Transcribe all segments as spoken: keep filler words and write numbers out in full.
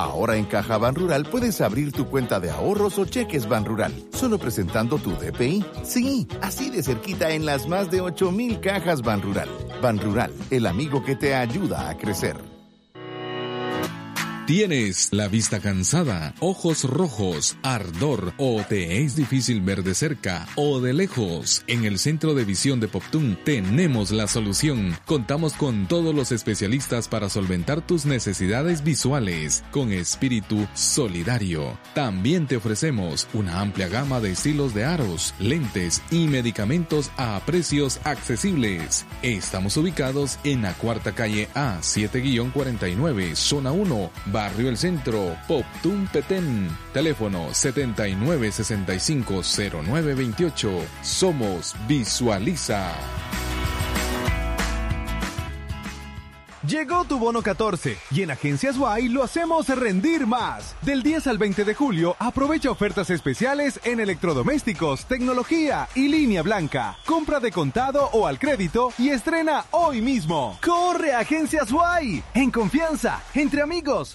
Ahora en Caja Banrural puedes abrir tu cuenta de ahorros o cheques Banrural, solo presentando tu D P I. Sí, así de cerquita en las más de ocho mil cajas Banrural. Banrural, el amigo que te ayuda a crecer. ¿Tienes la vista cansada, ojos rojos, ardor o te es difícil ver de cerca o de lejos? En el Centro de Visión de Poptún tenemos la solución. Contamos con todos los especialistas para solventar tus necesidades visuales con espíritu solidario. También te ofrecemos una amplia gama de estilos de aros, lentes y medicamentos a precios accesibles. Estamos ubicados en la cuarta calle A siete cuarenta y nueve, zona uno, Barrio El Centro, Poptún, Petén. Teléfono setenta y nueve sesenta y cinco cero nueve veintiocho. Somos Visualiza. Llegó tu bono catorce y en Agencias Y lo hacemos rendir más. Del diez al veinte de julio, aprovecha ofertas especiales en electrodomésticos, tecnología y línea blanca. Compra de contado o al crédito y estrena hoy mismo. ¡Corre a Agencias Y! En confianza, entre amigos.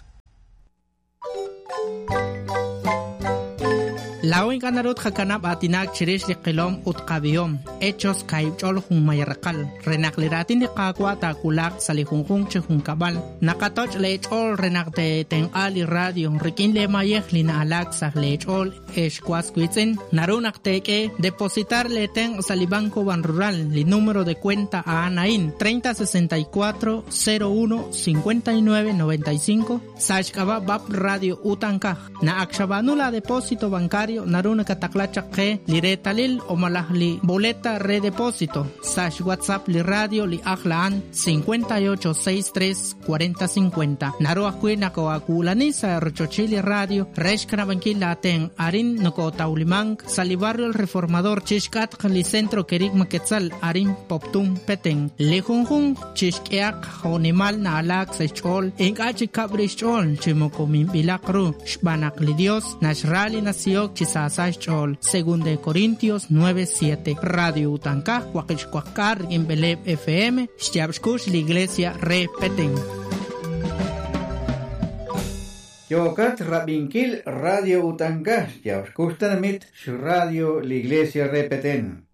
Lawin kanarut hakanap atinak chirish liqilom utqabiyom hechos kaibchol jun mayarqal renakliratin liqaqwa takulak salihunjun chhunkabal nakatoch lechol renakte tenqali radio rikin le mayej lina alak sah lechol eshkwasquitzen narunakteke depositar le ten salibanco Banrural li número de cuenta a Anaín treinta sesenta y cuatro cero uno cincuenta y nueve noventa y cinco sashkaba bab radio utankaj na akshabanula depósito bancario naruna kataklachake li retalil o malahli boleta redepósito sash WhatsApp li radio li ahlaan cincuenta y ocho sesenta y tres cuarenta cincuenta naru akwina ko akulani sa rochochili radio reshkana bankila ten arin noko taulimang sali barrio el reformador chishkat li centro kerik maketzal arin Poptún Petén li junjun chishkiak honimal na alak sechol engachi kabrichol chimokomin bilakru shbanak li Dios nashrali nasiok chisasach chol según de Corintios nueve siete radio Utankaj Huaquichcuacar en Beleb F M Xtiabshkush la iglesia Re Petén. Yokat Rabinkil Radio Utankaj Xtiabshkush Tanamit Radio la iglesia Re Petén.